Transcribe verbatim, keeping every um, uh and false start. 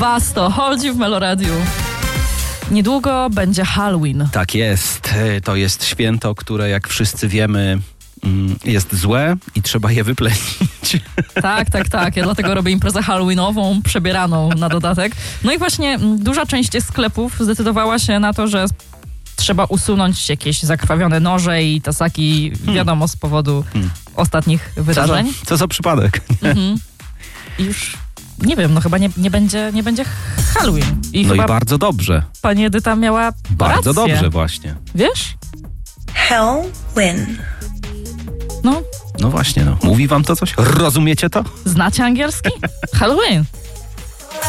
Basto, Hold You w Meloradiu. Niedługo będzie Halloween. Tak jest. To jest święto, które jak wszyscy wiemy jest złe i trzeba je wyplenić. Tak, tak, tak. Ja dlatego robię imprezę halloweenową, przebieraną na dodatek. No i właśnie duża część sklepów zdecydowała się na to, że trzeba usunąć jakieś zakrwawione noże i tasaki, wiadomo, z powodu hmm. ostatnich wydarzeń. Co za, co za przypadek. Mhm. I już nie wiem, no chyba nie, nie, będzie, nie będzie Halloween. I no chyba i bardzo dobrze. Pani Edyta miała Bardzo rację. dobrze właśnie. Wiesz? Halloween. No. No właśnie, no. Mówi wam to coś? Rozumiecie to? Znacie angielski? Halloween.